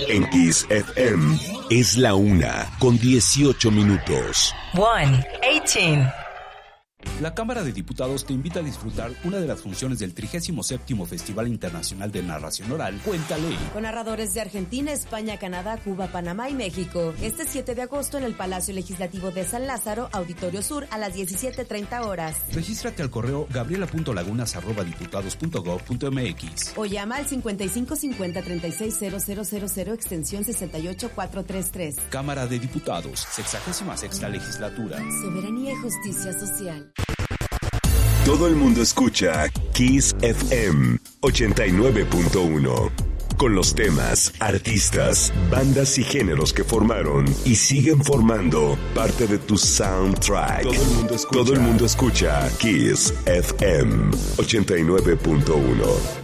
En Kiss FM es la 1:18. 1:18. La Cámara de Diputados te invita a disfrutar una de las funciones del 37º Festival Internacional de Narración Oral, Cuéntale. Con narradores de Argentina, España, Canadá, Cuba, Panamá y México. Este 7 de agosto en el Palacio Legislativo de San Lázaro, Auditorio Sur, a las 17:30 horas. Regístrate al correo gabriela.lagunas@diputados.gov.mx o llama al 5550-360000 extensión 68433. Cámara de Diputados, 66ª Legislatura. Soberanía y justicia social. Todo el mundo escucha Kiss FM 89.1. Con los temas, artistas, bandas y géneros que formaron y siguen formando parte de tu soundtrack. Todo el mundo escucha Kiss FM 89.1.